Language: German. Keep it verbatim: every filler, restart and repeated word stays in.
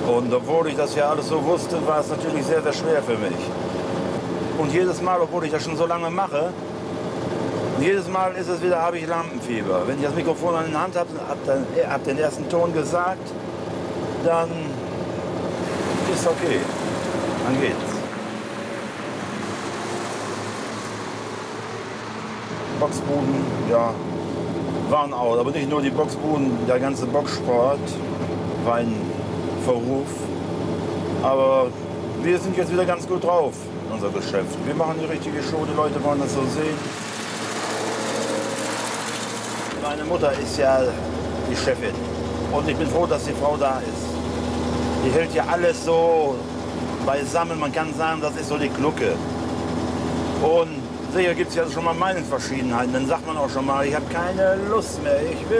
Und obwohl ich das ja alles so wusste, war es natürlich sehr, sehr schwer für mich. Und jedes Mal, obwohl ich das schon so lange mache, jedes Mal ist es wieder, habe ich Lampenfieber. Wenn ich das Mikrofon in der Hand habe, habe hab den ersten Ton gesagt, dann ist okay. Dann geht's. Boxbuden, ja, waren auch, aber nicht nur die Boxbuden, der ganze Boxsport war ein Verruf. Aber wir sind jetzt wieder ganz gut drauf, unser Geschäft. Wir machen die richtige Show, die Leute wollen das so sehen. Meine Mutter ist ja die Chefin und ich bin froh, dass die Frau da ist. Die hält ja alles so beisammen, man kann sagen, das ist so die Glucke. Und sicher gibt es ja schon mal Meinungsverschiedenheiten, dann sagt man auch schon mal, ich habe keine Lust mehr, ich will